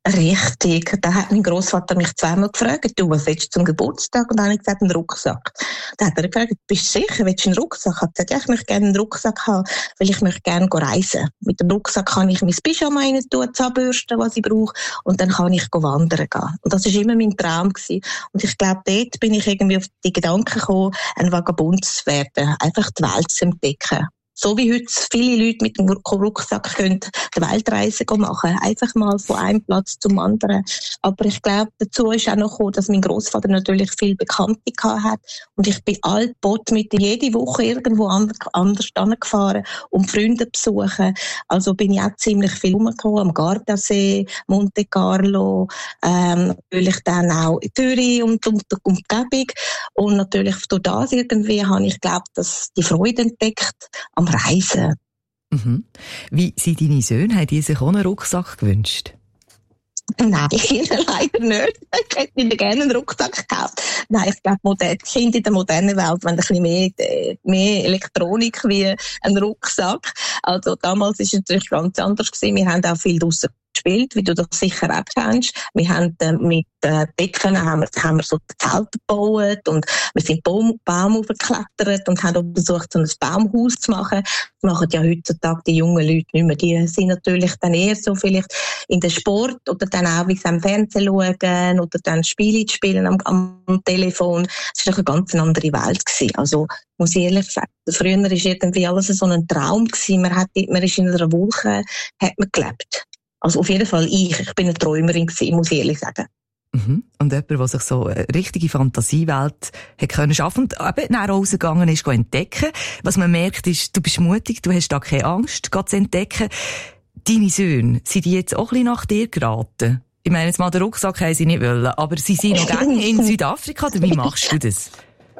Richtig. Da hat mein Grossvater mich zweimal gefragt, du, was willst du zum Geburtstag? Und dann habe ich gesagt, einen Rucksack. Da hat er gefragt, bist du sicher, willst du einen Rucksack? Ich habe gesagt, ja, ich möchte gerne einen Rucksack haben, weil ich möchte gerne reisen. Mit dem Rucksack kann ich mein Pyjama rein tun, Zahnbürsten, was ich brauche, und dann kann ich wandern gehen. Und das war immer mein Traum gewesen. Und ich glaube, dort bin ich irgendwie auf die Gedanken gekommen, ein Vagabund zu werden, einfach die Welt zu entdecken. So wie heute viele Leute mit dem Rucksack können die Weltreise machen, einfach mal von einem Platz zum anderen. Aber ich glaube, dazu ist auch noch gekommen, dass mein Grossvater natürlich viel Bekannte hat und ich bin altbot mit jede Woche irgendwo anders hingefahren, um Freunde zu besuchen. Also bin ich auch ziemlich viel rumgekommen, am Gardasee, Monte Carlo, natürlich dann auch in Zürich und Umgebung. Und natürlich durch das irgendwie habe ich, glaube, dass die Freude entdeckt am Reisen. Mhm. Wie sind deine Söhne? Haben die sich auch einen Rucksack gewünscht? Nein, leider nicht. Ich hätte ihnen gerne einen Rucksack gekauft. Nein, ich glaube, die Kinder in der modernen Welt wollen ein bisschen mehr Elektronik wie ein Rucksack. Also damals war es natürlich ganz anders gewesen. Wir haben auch viel draussen gespielt, wie du das sicher auch kennst. Wir haben mit Decken haben wir so Zelte gebaut und wir sind Baum hochgeklettert und haben versucht, so ein Baumhaus zu machen. Das machen ja heutzutage die jungen Leute nicht mehr. Die sind natürlich dann eher so vielleicht in den Sport oder dann auch wie sie am Fernsehen schauen oder dann Spiele spielen am Telefon. Das war eine ganz andere Welt gewesen. Also, muss ich ehrlich sagen, früher war irgendwie alles so ein Traum gewesen. Man ist in einer Wolke, hat man gelebt. Also auf jeden Fall ich bin eine Träumerin gewesen, muss ich ehrlich sagen. Mhm. Und jemand, der sich so eine richtige Fantasiewelt hat können schaffen und eben nach rausgegangen ist, entdecken. Was man merkt ist, du bist mutig, du hast da keine Angst, zu entdecken. Deine Söhne, sind die jetzt auch ein bisschen nach dir geraten? Ich meine, jetzt mal den Rucksack haben sie nicht wollen, aber sie sind noch gerne in Südafrika, oder wie machst du das?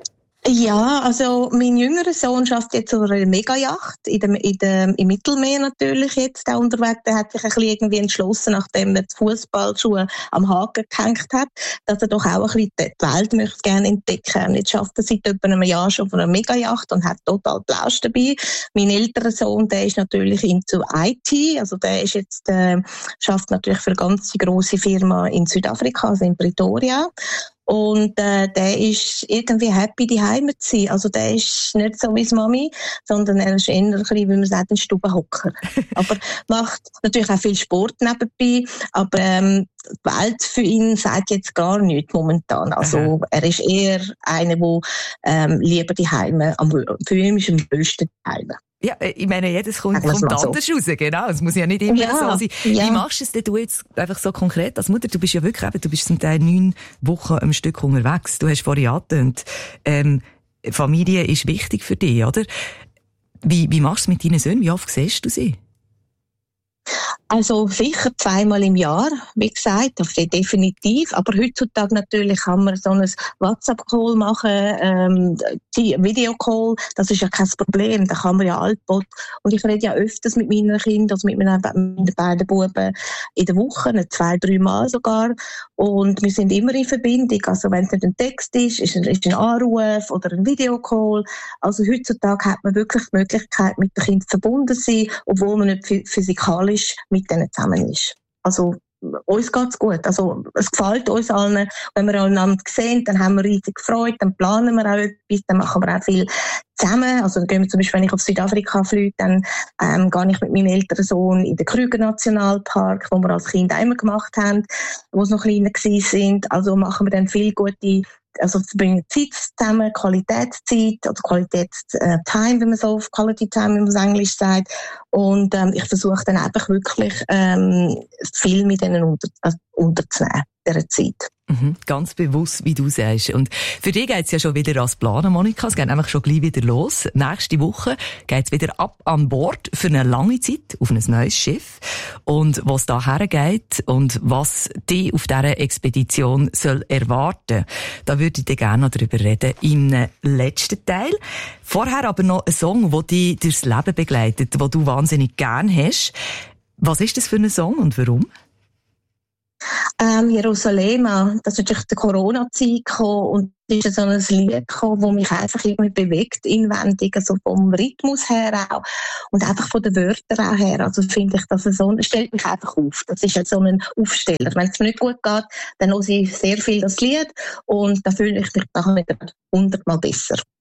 Ja, also mein jüngerer Sohn schafft jetzt auf einer Megayacht im Mittelmeer natürlich jetzt auch unterwegs. Der hat sich ein bisschen irgendwie entschlossen, nachdem er die Fußballschuhe am Haken gehängt hat, dass er doch auch ein bisschen die Welt möchte gerne entdecken. Und jetzt schafft er seit etwa einem Jahr schon auf einer Megayacht und hat total Plausch dabei. Mein älterer Sohn, der ist natürlich into IT, also der ist jetzt schafft natürlich für eine ganz grosse Firma in Südafrika, also in Pretoria. Und der ist irgendwie happy, daheim zu sein. Also der ist nicht so wie die Mami, sondern er ist eher ein bisschen, wie man sagt, ein Stubenhocker. Aber macht natürlich auch viel Sport nebenbei. Aber die Welt für ihn sagt jetzt gar nichts momentan. Also er ist eher einer, der lieber daheim, für ihn ist am besten daheim. Ja, ich meine, jedes kommt anders raus, genau. Es muss ja nicht immer so sein. Ja. Wie machst du es denn du jetzt einfach so konkret als Mutter? Du bist ja wirklich du bist zum Teil 9 Wochen am Stück unterwegs. Du hast vorhin angetönt, Familie ist wichtig für dich, oder? Wie machst du es mit deinen Söhnen? Wie oft siehst du sie? Also sicher 2-mal im Jahr, wie gesagt, definitiv. Aber heutzutage natürlich kann man so ein WhatsApp-Call machen, Videocall, das ist ja kein Problem, da kann man ja altbot. Und ich rede ja öfters mit meinen Kindern, also mit meinen beiden Buben in der Woche, 2-3 Mal sogar. Und wir sind immer in Verbindung. Also wenn es nicht ein Text ist ein Anruf oder ein Videocall. Also heutzutage hat man wirklich die Möglichkeit, mit den Kindern verbunden zu sein, obwohl man nicht physikalisch mit denen zusammen ist. Also, uns geht's gut. Also, es gefällt uns allen. Wenn wir einander sehen, dann haben wir riesig Freude, dann planen wir auch etwas, dann machen wir auch viel zusammen. Also, dann gehen wir zum Beispiel, wenn ich auf Südafrika fliege, dann gehe ich mit meinem älteren Sohn in den Krüger-Nationalpark, wo wir als Kind einmal gemacht haben, wo es noch kleiner waren. Also, machen wir dann viel gute, also verbringen Zeit zusammen, Qualitätszeit, oder Qualitätstime, wie man so auf Quality Time, wie man es Englisch sagt. Und ich versuche dann einfach wirklich viel mit denen unterzunehmen, dieser Zeit. Mhm, ganz bewusst, wie du sagst. Und für dich geht's ja schon wieder als Planen, Monika. Es geht nämlich schon gleich wieder los. Nächste Woche geht's wieder ab an Bord für eine lange Zeit auf ein neues Schiff. Und was da hergeht und was dich auf dieser Expedition soll erwarten, da würde ich dir gerne noch darüber reden im letzten Teil. Vorher aber noch ein Song, der dich durchs Leben begleitet, den du wahnsinnig gern hast. Was ist das für ein Song und warum? Jerusalem, das ist natürlich die Corona-Zeit gekommen und es ist so ein Lied gekommen, das mich einfach irgendwie bewegt, inwendig, also vom Rhythmus her auch und einfach von den Wörtern auch her. Also finde ich, dass es so, stellt mich einfach auf. Das ist so ein Aufsteller. Wenn es mir nicht gut geht, dann höre ich sehr viel das Lied und dann fühle ich mich nachher wieder 100-mal besser.